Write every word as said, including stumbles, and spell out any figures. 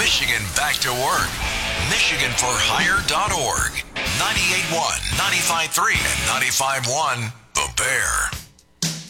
Michigan back to work. Michigan for Hire dot org. ninety-eight point one, ninety-five point three, and ninety-five point one The Bear.